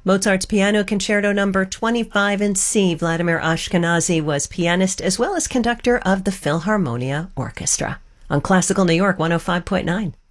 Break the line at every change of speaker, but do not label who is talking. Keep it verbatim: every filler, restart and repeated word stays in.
Mozart's Piano Concerto Number twenty-five in C. Vladimir Ashkenazy was pianist as well as conductor of the Philharmonia Orchestra. On Classical New York one oh five point nine.